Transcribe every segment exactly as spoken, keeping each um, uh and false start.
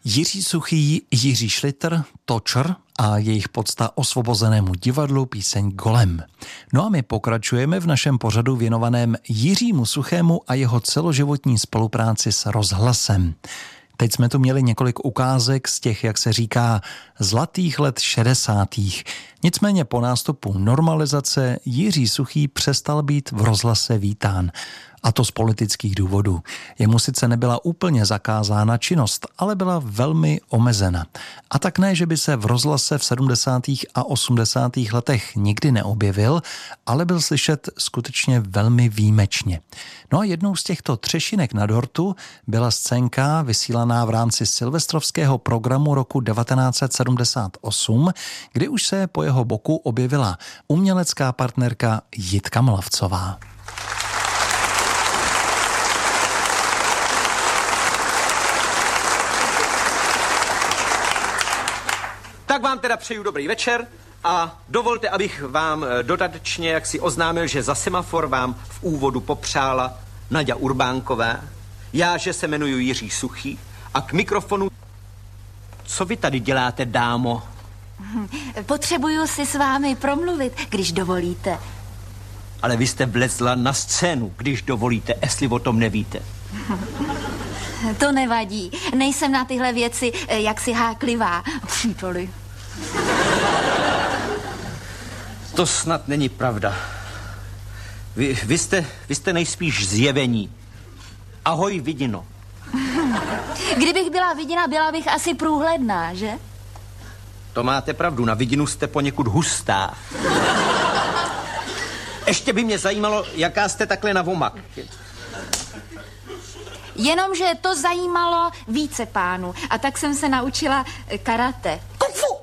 Jiří Suchý, Jiří Šlitr, Točr a jejich pocta osvobozenému divadlu píseň Golem. No a my pokračujeme v našem pořadu věnovaném Jiřímu Suchému a jeho celoživotní spolupráci s rozhlasem. Teď jsme tu měli několik ukázek z těch, jak se říká, zlatých let šedesátých. Nicméně po nástupu normalizace Jiří Suchý přestal být v rozhlase vítán. A to z politických důvodů. Jemu sice nebyla úplně zakázána činnost, ale byla velmi omezena. A tak ne, že by se v rozhlase v sedmdesátých a osmdesátých letech nikdy neobjevil, ale byl slyšet skutečně velmi výjimečně. No a jednou z těchto třešinek na dortu byla scénka vysílaná v rámci silvestrovského programu roku devatenáct set sedmdesát osm, kdy už se po jeho boku objevila umělecká partnerka Jitka Mlavcová. Tak vám teda přeju dobrý večer a dovolte, abych vám dodatečně jaksi oznámil, že za semafor vám v úvodu popřála Naďa Urbánková, já, že se jmenuji Jiří Suchý a k mikrofonu... Co vy tady děláte, dámo? Potřebuju si s vámi promluvit, když dovolíte. Ale vy jste vlezla na scénu, když dovolíte, jestli o tom nevíte. To nevadí. Nejsem na tyhle věci jaksi háklivá. Příteli. To snad není pravda. Vy, vy, jste, vy jste nejspíš zjevení. Ahoj, vidino. Kdybych byla vidina, byla bych asi průhledná, že? To máte pravdu, na vidinu jste poněkud hustá. Ještě by mě zajímalo, jaká jste takhle na vomak. Jenomže to zajímalo více pánů. A tak jsem se naučila karate. Kung fu!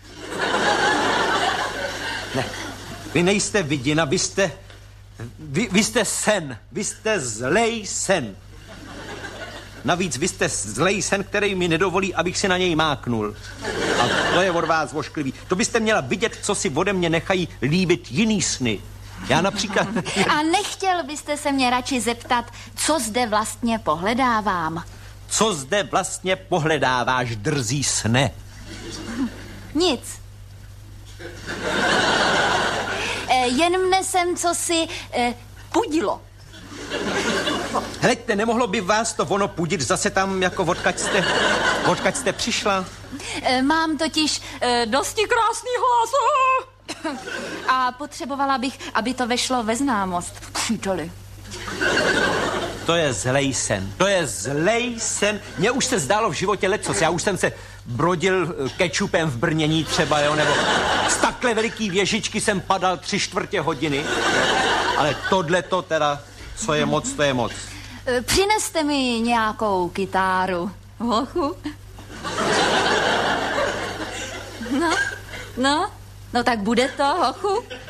Ne, vy nejste vidina, vy jste... Vy, vy jste sen. Vy jste zlej sen. Navíc vy jste zlej sen, který mi nedovolí, abych si na něj máknul. A to je od vás vošklivý. To byste měla vidět, co si ode mě nechají líbit jiný sny. Já například... A nechtěl byste se mě radši zeptat, co zde vlastně pohledávám? Co zde vlastně pohledáváš, drzý sne? Nic. E, jen mne sem cosi e, pudilo. Hleďte, nemohlo by vás to ono pudit zase tam, jako odkaď jste, odkaď jste přišla? E, mám totiž e, dosti krásný hlas. A potřebovala bych, aby to vešlo ve známost. Příteli. To je zlej sen. To je zlej sen. Mně už se zdálo v životě lecos. Já už jsem se brodil kečupem v brnění třeba, jo, nebo z takhle veliký věžičky jsem padal tři čtvrtě hodiny. Ale tohle to teda, co je moc, to je moc. Přineste mi nějakou kytáru, hochu. No, no. No tak bude to, hochu?